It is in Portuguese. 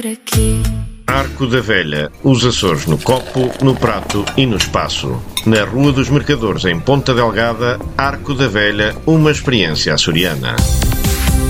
Para quê? Arco da Velha, os Açores no copo, no prato e no espaço. Na Rua dos Mercadores, em Ponta Delgada, Arco da Velha, uma experiência açoriana.